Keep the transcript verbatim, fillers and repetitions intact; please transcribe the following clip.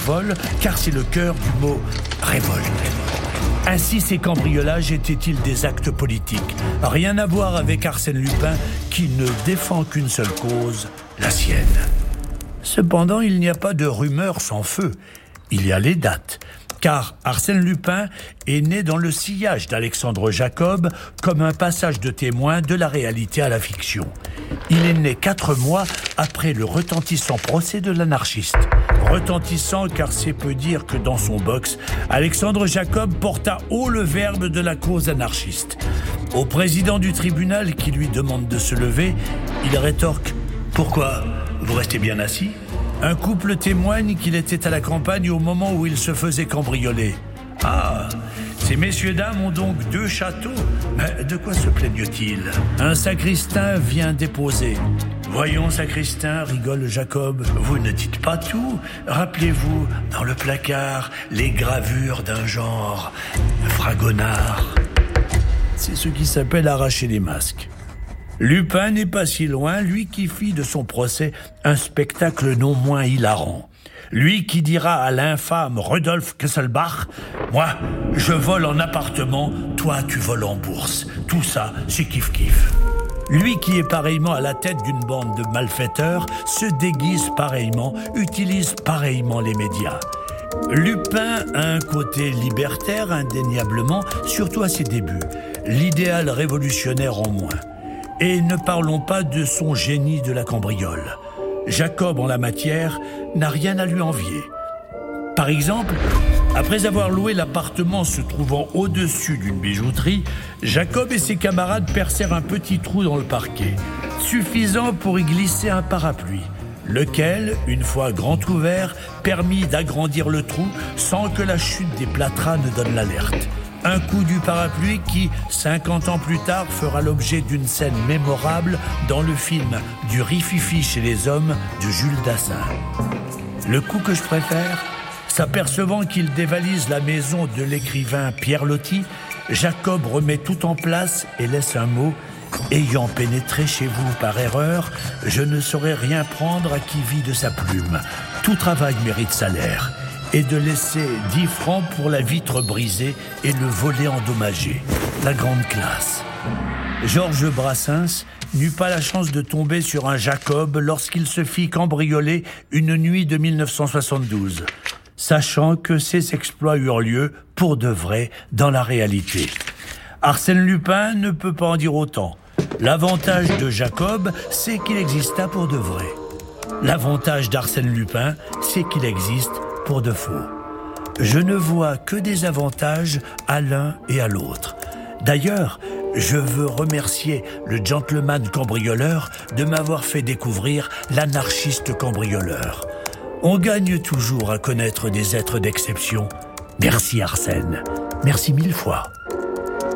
vol, car c'est le cœur du mot révolte. Ainsi, ces cambriolages étaient-ils des actes politiques? Rien à voir avec Arsène Lupin, qui ne défend qu'une seule cause, la sienne. Cependant, il n'y a pas de rumeurs sans feu. Il y a les dates. Car Arsène Lupin est né dans le sillage d'Alexandre Jacob comme un passage de témoin de la réalité à la fiction. Il est né quatre mois après le retentissant procès de l'anarchiste. Retentissant car c'est peu dire que dans son box, Alexandre Jacob porta haut le verbe de la cause anarchiste. Au président du tribunal qui lui demande de se lever, il rétorque « Pourquoi ? Vous restez bien assis ?» Un couple témoigne qu'il était à la campagne au moment où il se faisait cambrioler. « Ah, ces messieurs-dames ont donc deux châteaux. Mais de quoi se plaignent-ils » Un sacristain vient déposer. « Voyons, sacristain, rigole Jacob, vous ne dites pas tout. Rappelez-vous, dans le placard, les gravures d'un genre fragonard. » C'est ce qui s'appelle arracher les masques. Lupin n'est pas si loin, lui qui fit de son procès un spectacle non moins hilarant. Lui qui dira à l'infâme Rudolf Kesselbach « Moi, je vole en appartement, toi tu voles en bourse. Tout ça, c'est kiff-kiff. » Lui qui est pareillement à la tête d'une bande de malfaiteurs, se déguise pareillement, utilise pareillement les médias. Lupin a un côté libertaire, indéniablement, surtout à ses débuts. L'idéal révolutionnaire en moins. Et ne parlons pas de son génie de la cambriole. Jacob, en la matière, n'a rien à lui envier. Par exemple, après avoir loué l'appartement se trouvant au-dessus d'une bijouterie, Jacob et ses camarades percèrent un petit trou dans le parquet, suffisant pour y glisser un parapluie, lequel, une fois grand ouvert, permit d'agrandir le trou sans que la chute des plâtras ne donne l'alerte. Un coup du parapluie qui, cinquante ans plus tard, fera l'objet d'une scène mémorable dans le film du Rififi chez les hommes de Jules Dassin. Le coup que je préfère, s'apercevant qu'il dévalise la maison de l'écrivain Pierre Loti, Jacob remet tout en place et laisse un mot « Ayant pénétré chez vous par erreur, je ne saurais rien prendre à qui vit de sa plume. Tout travail mérite salaire. » et de laisser dix francs pour la vitre brisée et le volet endommagé. La grande classe. Georges Brassens n'eut pas la chance de tomber sur un Jacob lorsqu'il se fit cambrioler une nuit de mille neuf cent soixante-douze, sachant que ces exploits eurent lieu pour de vrai dans la réalité. Arsène Lupin ne peut pas en dire autant. L'avantage de Jacob, c'est qu'il exista pour de vrai. L'avantage d'Arsène Lupin, c'est qu'il existe pour de faux. Je ne vois que des avantages à l'un et à l'autre. D'ailleurs, je veux remercier le gentleman cambrioleur de m'avoir fait découvrir l'anarchiste cambrioleur. On gagne toujours à connaître des êtres d'exception. Merci Arsène. Merci mille fois.